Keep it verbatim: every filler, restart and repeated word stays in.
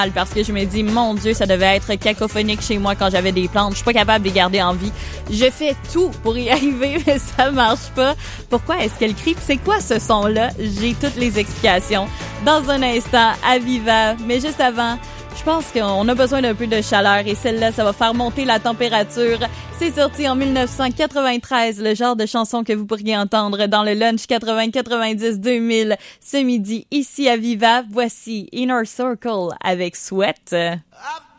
parce que je me dis, mon Dieu, ça devait être cacophonique chez moi quand j'avais des plantes. Je suis pas capable de les garder en vie. Je fais tout pour y arriver, mais ça marche pas. Pourquoi est-ce qu'elle crie? C'est quoi ce son-là? J'ai toutes les explications dans un instant à Viva. Mais juste avant, je pense qu'on a besoin d'un peu de chaleur et celle-là, ça va faire monter la température. C'est sorti en dix-neuf cent quatre-vingt-treize, le genre de chanson que vous pourriez entendre dans le lunch quatre-vingts quatre-vingt-dix deux mille ce midi ici à Viva. Voici Inner Circle avec Sweat.